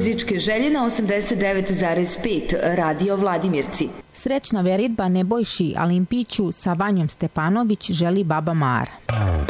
muzičke želje na 89,5 Radio Vladimirci. Srećna veritba Nebojši Alimpiću sa Vanjom Stepanović želi baba Mara.